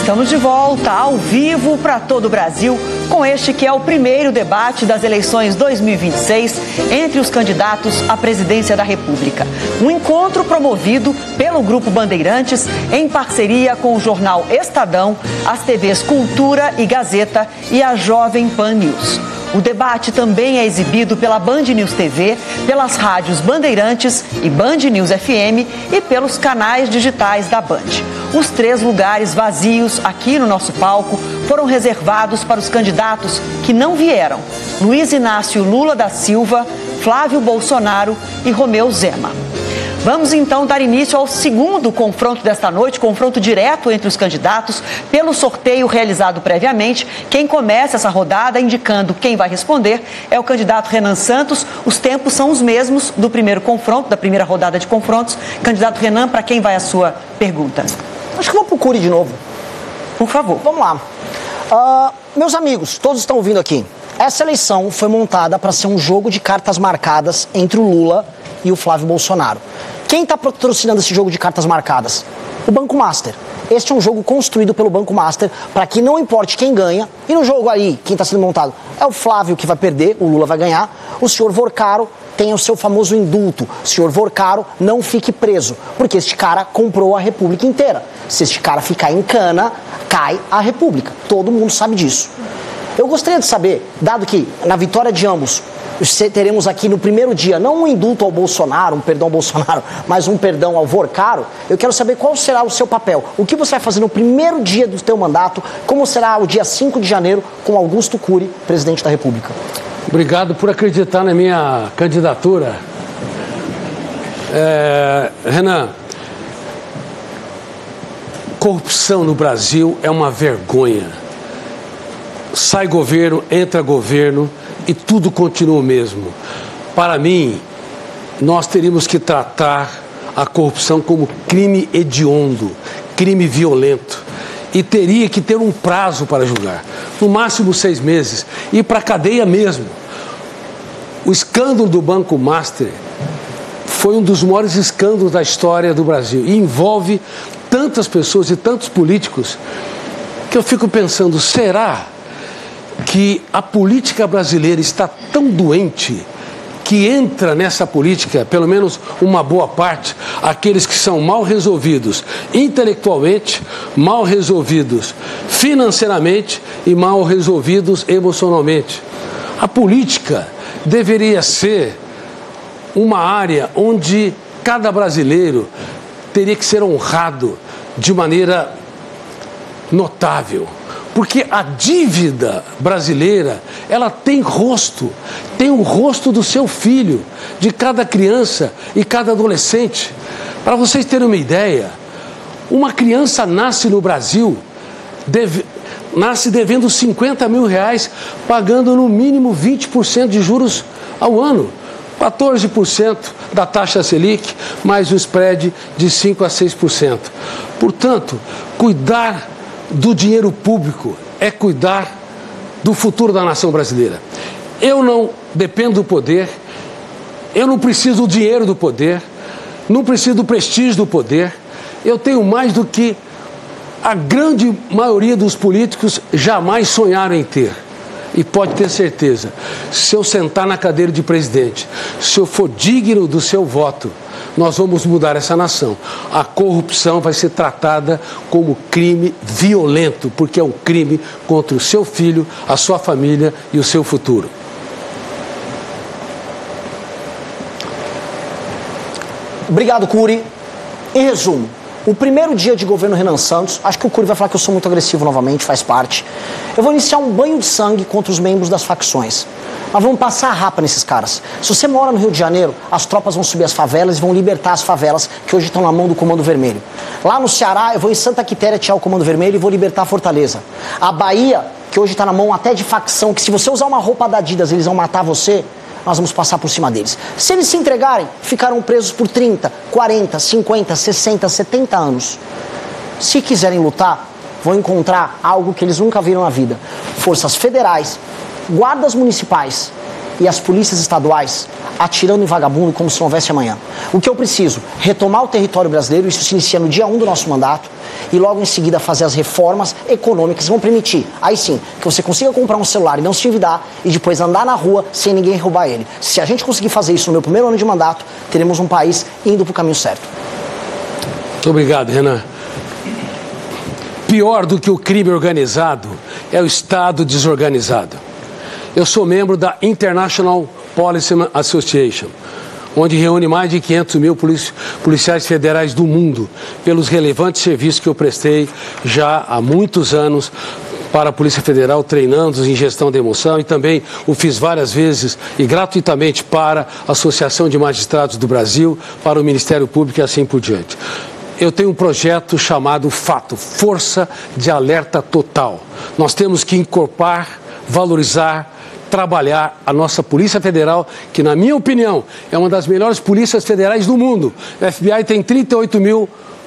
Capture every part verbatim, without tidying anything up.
Estamos de volta, ao vivo para todo o Brasil, com este que é o primeiro debate das eleições dois mil e vinte e seis entre os candidatos à presidência da República. Um encontro promovido pelo Grupo Bandeirantes em parceria com o jornal Estadão, as T Vs Cultura e Gazeta e a Jovem Pan News. O debate também é exibido pela Band News T V, pelas rádios Bandeirantes e Band News F M e pelos canais digitais da Band. Os três lugares vazios aqui no nosso palco foram reservados para os candidatos que não vieram: Luiz Inácio Lula da Silva, Flávio Bolsonaro e Romeu Zema. Vamos então dar início ao segundo confronto desta noite, confronto direto entre os candidatos, pelo sorteio realizado previamente. Quem começa essa rodada indicando quem vai responder é o candidato Renan Santos. Os tempos são os mesmos do primeiro confronto, da primeira rodada de confrontos. Candidato Renan, para quem vai a sua pergunta? Acho que vou pro Cury de novo. Por favor. Vamos lá. Uh, meus amigos, todos estão ouvindo aqui. Essa eleição foi montada para ser um jogo de cartas marcadas entre o Lula e o Flávio Bolsonaro. Quem está patrocinando esse jogo de cartas marcadas? O Banco Master. Este é um jogo construído pelo Banco Master para que não importe quem ganha. E no jogo aí, quem está sendo montado é o Flávio que vai perder, o Lula vai ganhar. O senhor Vorcaro tem o seu famoso indulto. O senhor Vorcaro não fique preso, porque este cara comprou a República inteira. Se este cara ficar em cana, cai a República. Todo mundo sabe disso. Eu gostaria de saber, dado que na vitória de ambos, teremos aqui no primeiro dia, não um indulto ao Bolsonaro, um perdão ao Bolsonaro, mas um perdão ao Vorcaro, eu quero saber qual será o seu papel. O que você vai fazer no primeiro dia do seu mandato, como será o dia cinco de janeiro com Augusto Cury, presidente da República. Obrigado por acreditar na minha candidatura. É, Renan, corrupção no Brasil é uma vergonha. Sai governo, entra governo e tudo continua o mesmo. Para mim, nós teríamos que tratar a corrupção como crime hediondo, crime violento. E teria que ter um prazo para julgar, no máximo seis meses, e para a cadeia mesmo. O escândalo do Banco Master foi um dos maiores escândalos da história do Brasil e envolve tantas pessoas e tantos políticos que eu fico pensando, será que a política brasileira está tão doente que entra nessa política, pelo menos uma boa parte, aqueles que são mal resolvidos intelectualmente, mal resolvidos financeiramente e mal resolvidos emocionalmente. A política deveria ser uma área onde cada brasileiro teria que ser honrado de maneira notável. Porque a dívida brasileira, ela tem rosto, tem o rosto do seu filho, de cada criança e cada adolescente. Para vocês terem uma ideia, uma criança nasce no Brasil, deve, nasce devendo cinquenta mil reais, pagando no mínimo vinte por cento de juros ao ano. quatorze por cento da taxa Selic, mais o spread de cinco a seis por cento. Portanto, cuidar do dinheiro público é cuidar do futuro da nação brasileira. Eu não dependo do poder, eu não preciso do dinheiro do poder, não preciso do prestígio do poder. Eu tenho mais do que a grande maioria dos políticos jamais sonharam em ter. E pode ter certeza, se eu sentar na cadeira de presidente, se eu for digno do seu voto, nós vamos mudar essa nação. A corrupção vai ser tratada como crime violento, porque é um crime contra o seu filho, a sua família e o seu futuro. Obrigado, Cury. Em resumo, o primeiro dia de governo Renan Santos, acho que o Cury vai falar que eu sou muito agressivo novamente, faz parte. Eu vou iniciar um banho de sangue contra os membros das facções. Nós vamos passar a rapa nesses caras. Se você mora no Rio de Janeiro, as tropas vão subir as favelas e vão libertar as favelas que hoje estão na mão do Comando Vermelho. Lá no Ceará, eu vou em Santa Quitéria tirar o Comando Vermelho e vou libertar a Fortaleza. A Bahia, que hoje está na mão até de facção, que se você usar uma roupa da Adidas, eles vão matar você, nós vamos passar por cima deles. Se eles se entregarem, ficarão presos por trinta, quarenta, cinquenta, sessenta, setenta anos. Se quiserem lutar, vão encontrar algo que eles nunca viram na vida. Forças federais, guardas municipais e as polícias estaduais atirando em vagabundo como se não houvesse amanhã. O que eu preciso? Retomar o território brasileiro, isso se inicia no dia um do nosso mandato, e logo em seguida fazer as reformas econômicas que vão permitir, aí sim, que você consiga comprar um celular e não se endividar e depois andar na rua sem ninguém roubar ele. Se a gente conseguir fazer isso no meu primeiro ano de mandato, teremos um país indo para o caminho certo. Muito obrigado, Renan. Pior do que o crime organizado é o Estado desorganizado. Eu sou membro da International Policeman Association, onde reúne mais de quinhentos mil policiais federais do mundo, pelos relevantes serviços que eu prestei já há muitos anos para a Polícia Federal, treinando-os em gestão de emoção, e também o fiz várias vezes e gratuitamente para a Associação de Magistrados do Brasil, para o Ministério Público e assim por diante. Eu tenho um projeto chamado FATO, Força de Alerta Total. Nós temos que incorporar, valorizar, trabalhar a nossa Polícia Federal, que, na minha opinião, é uma das melhores polícias federais do mundo. O F B I tem trinta e oito mil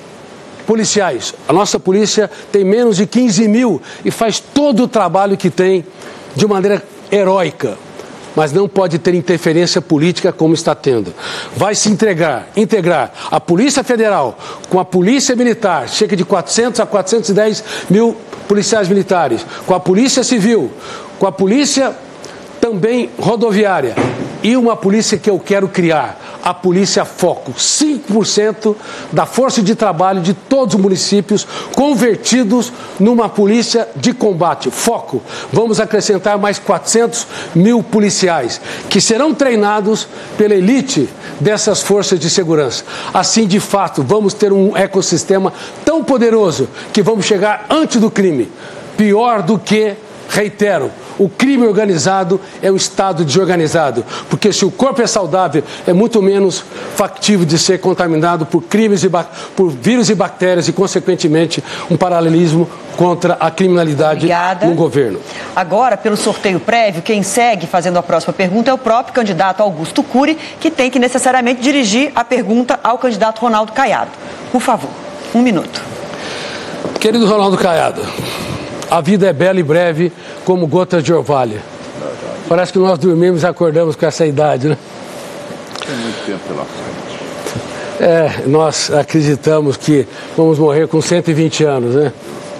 policiais. A nossa polícia tem menos de quinze mil e faz todo o trabalho que tem de maneira heróica. Mas não pode ter interferência política como está tendo. Vai se integrar, integrar a Polícia Federal com a Polícia Militar, cerca de quatrocentos a quatrocentos e dez mil policiais militares, com a Polícia Civil, com a Polícia também rodoviária, e uma polícia que eu quero criar, a Polícia Foco, cinco por cento da força de trabalho de todos os municípios convertidos numa polícia de combate, Foco. Vamos acrescentar mais quatrocentos mil policiais, que serão treinados pela elite dessas forças de segurança. Assim, de fato, vamos ter um ecossistema tão poderoso que vamos chegar antes do crime. Pior do que, reitero, o crime organizado é o Estado desorganizado, porque se o corpo é saudável, é muito menos factível de ser contaminado por crimes e por vírus e bactérias e, consequentemente, um paralelismo contra a criminalidade Obrigada. No governo. Agora, pelo sorteio prévio, quem segue fazendo a próxima pergunta é o próprio candidato Augusto Cury, que tem que necessariamente dirigir a pergunta ao candidato Ronaldo Caiado. Por favor, um minuto. Querido Ronaldo Caiado, a vida é bela e breve como gotas de orvalho. Parece que nós dormimos e acordamos com essa idade, né? Tem muito tempo pela frente. É, nós acreditamos que vamos morrer com cento e vinte anos, né?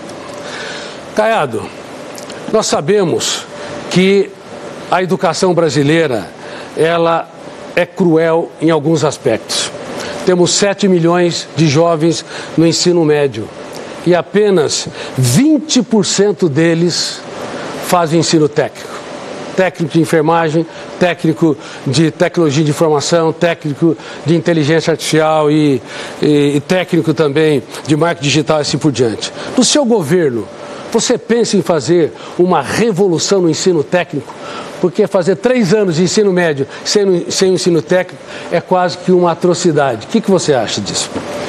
Caiado, nós sabemos que a educação brasileira, ela é cruel em alguns aspectos. Temos sete milhões de jovens no ensino médio e apenas vinte por cento deles fazem ensino técnico. Técnico de enfermagem, técnico de tecnologia de informação, técnico de inteligência artificial e, e, e técnico também de marketing digital e assim por diante. No seu governo, você pensa em fazer uma revolução no ensino técnico? Porque fazer três anos de ensino médio sem, sem o ensino técnico é quase que uma atrocidade. O que, que você acha disso?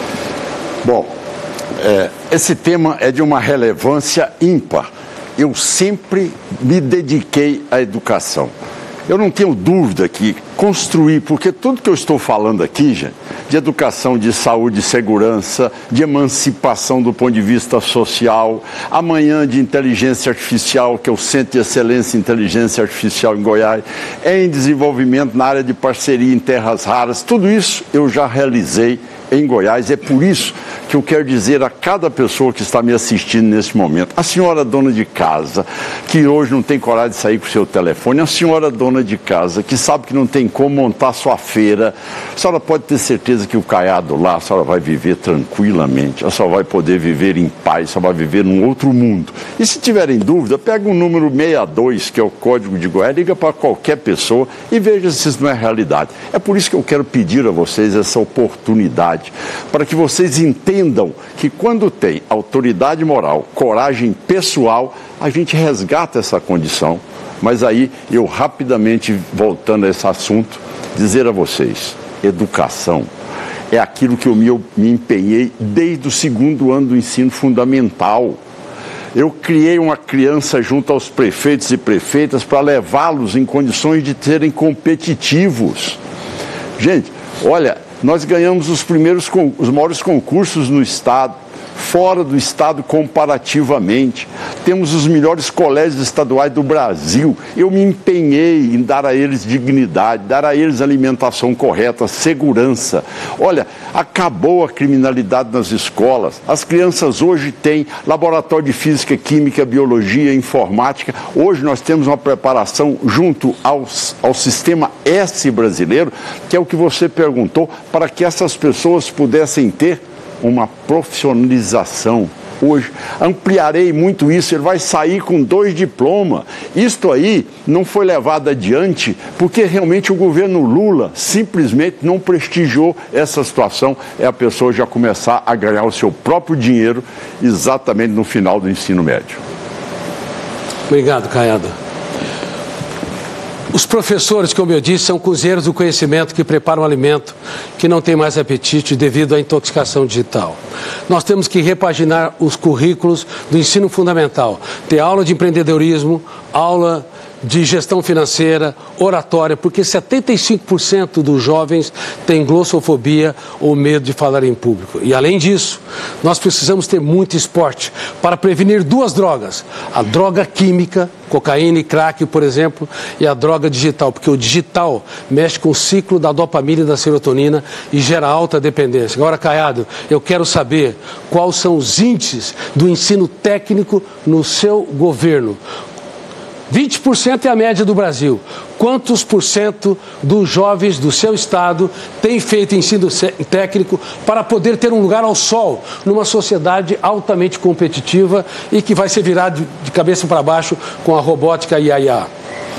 Bom, é, esse tema é de uma relevância ímpar. Eu sempre me dediquei à educação. Eu não tenho dúvida que construir, porque tudo que eu estou falando aqui, gente, de educação, de saúde, de segurança, de emancipação do ponto de vista social, amanhã de inteligência artificial, que é o Centro de Excelência em Inteligência Artificial em Goiás, em desenvolvimento na área de parceria em terras raras, tudo isso eu já realizei em Goiás. É por isso que eu quero dizer a cada pessoa que está me assistindo nesse momento, a senhora dona de casa, que hoje não tem coragem de sair com o seu telefone, a senhora dona de casa, que sabe que não tem como montar sua feira, a senhora pode ter certeza que o Caiado lá, a senhora vai viver tranquilamente, a senhora vai poder viver em paz, a senhora vai viver num outro mundo. E se tiverem dúvida, pega o número sessenta e dois, que é o código de Goiás, liga para qualquer pessoa e veja se isso não é realidade. É por isso que eu quero pedir a vocês essa oportunidade, para que vocês entendam que quando tem autoridade moral, coragem pessoal, a gente resgata essa condição. Mas aí, eu rapidamente, voltando a esse assunto, dizer a vocês, educação é aquilo que eu me, me empenhei desde o segundo ano do ensino fundamental. Eu criei uma criança junto aos prefeitos e prefeitas para levá-los em condições de serem competitivos. Gente, olha, nós ganhamos os primeiros, os maiores concursos no Estado, fora do Estado comparativamente. temos os melhores colégios estaduais do Brasil. Eu me empenhei em dar a eles dignidade, dar a eles alimentação correta, segurança. Olha, acabou a criminalidade nas escolas. As crianças hoje têm laboratório de física, química, biologia, informática. Hoje nós temos uma preparação junto aos, ao sistema S brasileiro, que é o que você perguntou, para que essas pessoas pudessem ter uma profissionalização. Hoje, ampliarei muito isso, ele vai sair com dois diplomas. Isto aí não foi levado adiante porque realmente o governo Lula simplesmente não prestigiou essa situação. É a pessoa já começar a ganhar o seu próprio dinheiro exatamente no final do ensino médio. Obrigado, Caiado. Os professores, como eu disse, são cozinheiros do conhecimento que preparam um alimento que não tem mais apetite devido à intoxicação digital. Nós temos que repaginar os currículos do ensino fundamental, ter aula de empreendedorismo, aula de gestão financeira, oratória, porque setenta e cinco por cento dos jovens têm glossofobia ou medo de falar em público. E além disso, nós precisamos ter muito esporte para prevenir duas drogas, a droga química, cocaína e crack, por exemplo, e a droga digital, porque o digital mexe com o ciclo da dopamina e da serotonina e gera alta dependência. Agora, Caiado, eu quero saber quais são os índices do ensino técnico no seu governo. vinte por cento é a média do Brasil. Quantos por cento dos jovens do seu estado têm feito ensino técnico para poder ter um lugar ao sol numa sociedade altamente competitiva e que vai ser virada de cabeça para baixo com a robótica e a I A?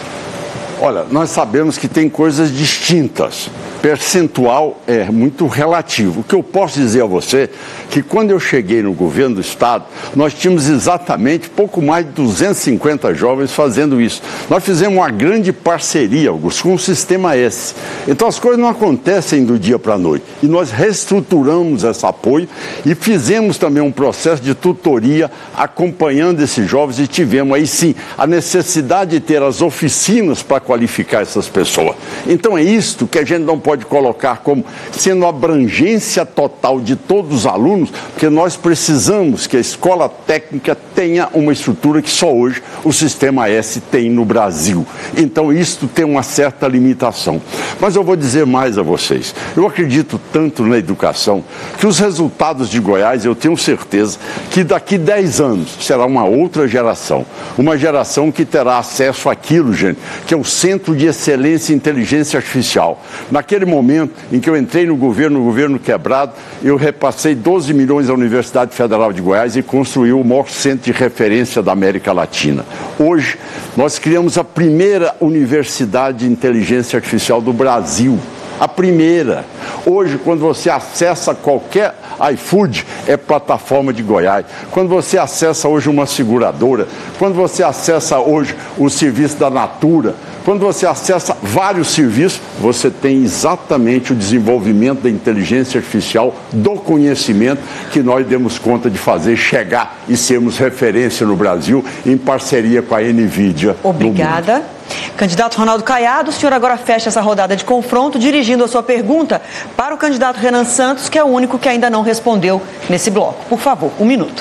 Olha, nós sabemos que tem coisas distintas. Percentual é muito relativo. O que eu posso dizer a você é que quando eu cheguei no governo do estado, nós tínhamos exatamente pouco mais de duzentos e cinquenta jovens fazendo isso. Nós fizemos uma grande parceria, Augusto, com o Sistema S. Então as coisas não acontecem do dia para a noite. E nós reestruturamos esse apoio e fizemos também um processo de tutoria acompanhando esses jovens e tivemos aí sim a necessidade de ter as oficinas para qualificar essas pessoas. Então é isto que a gente não pode colocar como sendo a abrangência total de todos os alunos, porque nós precisamos que a escola técnica tenha uma estrutura que só hoje o Sistema S tem no Brasil. Então isto tem uma certa limitação. Mas eu vou dizer mais a vocês. Eu acredito tanto na educação que os resultados de Goiás, eu tenho certeza que daqui dez anos será uma outra geração. Uma geração que terá acesso àquilo, gente, que é o Centro de Excelência em Inteligência Artificial. Naquele momento em que eu entrei no governo, no governo quebrado, eu repassei doze milhões à Universidade Federal de Goiás e construiu o maior centro de referência da América Latina. Hoje, nós criamos a primeira Universidade de Inteligência Artificial do Brasil. A primeira. Hoje, quando você acessa qualquer iFood, é plataforma de Goiás. Quando você acessa hoje uma seguradora, quando você acessa hoje o serviço da Natura, quando você acessa vários serviços, você tem exatamente o desenvolvimento da inteligência artificial, do conhecimento que nós demos conta de fazer chegar e sermos referência no Brasil em parceria com a NVIDIA. Obrigada. Candidato Ronaldo Caiado, o senhor agora fecha essa rodada de confronto, dirigindo a sua pergunta para o candidato Renan Santos, que é o único que ainda não respondeu nesse bloco. Por favor, um minuto.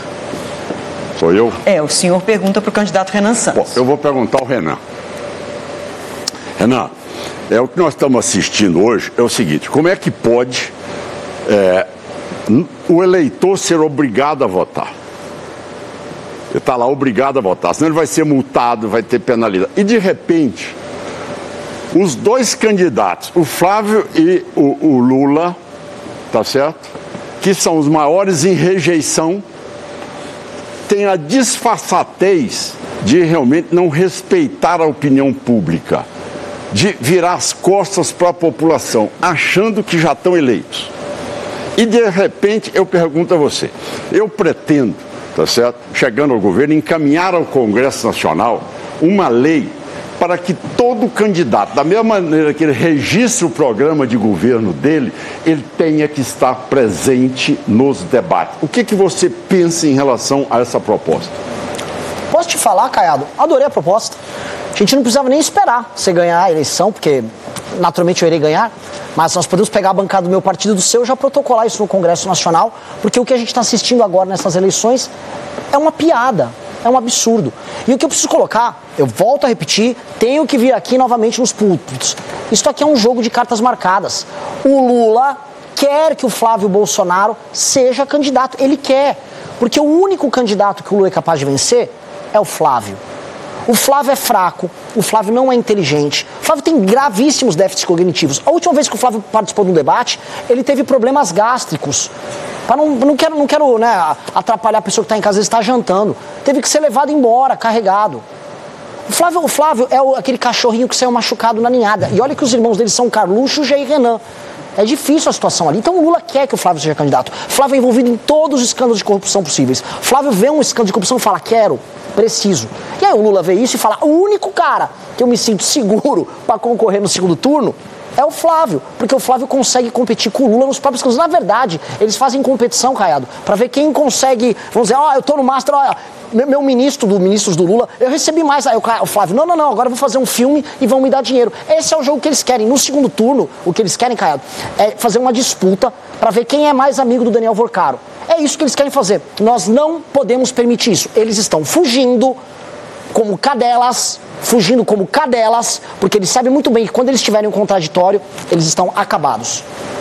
Sou eu? É, o senhor pergunta para o candidato Renan Santos. Bom, eu vou perguntar ao Renan. Renan, é, o que nós estamos assistindo hoje é o seguinte: como é que pode é, o eleitor ser obrigado a votar? Ele está lá obrigado a votar, senão ele vai ser multado, vai ter penalidade. E de repente, os dois candidatos, o Flávio e o, o Lula, tá certo? Que são os maiores em rejeição, têm a disfarçatez de realmente não respeitar a opinião pública, de virar as costas para a população, achando que já estão eleitos. E de repente, eu pergunto a você, eu pretendo, tá certo, chegando ao governo, encaminhar ao Congresso Nacional uma lei para que todo candidato, da mesma maneira que ele registra o programa de governo dele, ele tenha que estar presente nos debates. O que, que você pensa em relação a essa proposta? Posso te falar, Caiado? Adorei a proposta. A gente não precisava nem esperar você ganhar a eleição, porque naturalmente eu irei ganhar, mas nós podemos pegar a bancada do meu partido e do seu e já protocolar isso no Congresso Nacional, porque o que a gente está assistindo agora nessas eleições é uma piada. É um absurdo. E o que eu preciso colocar, eu volto a repetir, tenho que vir aqui novamente nos púlpitos. Isso aqui é um jogo de cartas marcadas. O Lula quer que o Flávio Bolsonaro seja candidato. Ele quer. Porque o único candidato que o Lula é capaz de vencer é o Flávio. O Flávio é fraco, o Flávio não é inteligente, o Flávio tem gravíssimos déficits cognitivos. A última vez que o Flávio participou de um debate, ele teve problemas gástricos. Pra não, não quero, não quero né, atrapalhar a pessoa que está em casa, ele está jantando. Teve que ser levado embora, carregado. O Flávio, o Flávio é o, aquele cachorrinho que saiu machucado na ninhada. E olha que os irmãos dele são Carluxo, G e Renan. É difícil a situação ali. Então o Lula quer que o Flávio seja candidato. Flávio é envolvido em todos os escândalos de corrupção possíveis. Flávio vê um escândalo de corrupção e fala, quero, preciso. E aí o Lula vê isso e fala, o único cara que eu me sinto seguro para concorrer no segundo turno é o Flávio, porque o Flávio consegue competir com o Lula nos próprios casos. Na verdade, eles fazem competição, Caiado, para ver quem consegue, vamos dizer, ó, oh, eu tô no Master, ó, meu, meu ministro, do ministros do Lula, eu recebi mais. Aí o Flávio, não, não, não, agora eu vou fazer um filme e vão me dar dinheiro. Esse é o jogo que eles querem. No segundo turno, o que eles querem, Caiado, é fazer uma disputa para ver quem é mais amigo do Daniel Vorcaro. É isso que eles querem fazer. Nós não podemos permitir isso. Eles estão fugindo como cadelas, fugindo como cadelas, porque eles sabem muito bem que quando eles tiverem um contraditório, eles estão acabados.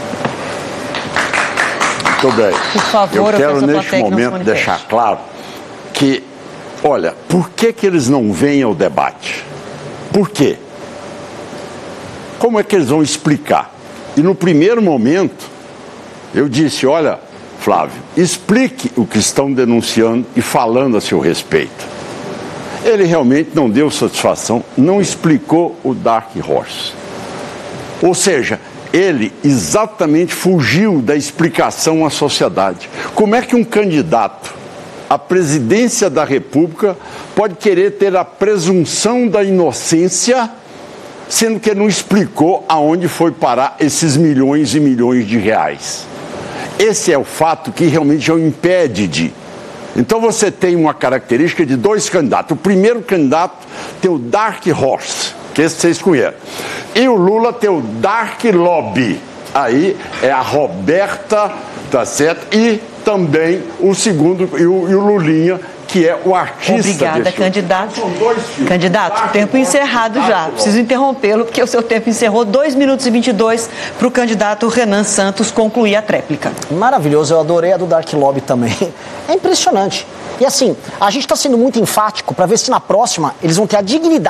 Muito bem. Por favor, eu quero neste momento deixar claro que, olha, por que que eles não vêm ao debate? Por quê? Como é que eles vão explicar? E no primeiro momento, eu disse, olha, Flávio, explique o que estão denunciando e falando a seu respeito. Ele realmente não deu satisfação, não explicou o Dark Horse. Ou seja, ele exatamente fugiu da explicação à sociedade. Como é que um candidato à presidência da República pode querer ter a presunção da inocência, sendo que não explicou aonde foi parar esses milhões e milhões de reais? Esse é o fato que realmente o impede de... Então você tem uma característica de dois candidatos. O primeiro candidato tem o Dark Horse, que esse vocês conhecem. E o Lula tem o Dark Lobby. Aí é a Roberta, tá certo? E também o segundo, e o, e o Lulinha, que é o artista. Obrigada, candidato. Candidato, tempo encerrado já. Preciso interrompê-lo, porque o seu tempo encerrou. dois minutos e vinte e dois para o candidato Renan Santos concluir a tréplica. Maravilhoso, eu adorei a do Dark Lobby também. É impressionante. E assim, a gente está sendo muito enfático para ver se na próxima eles vão ter a dignidade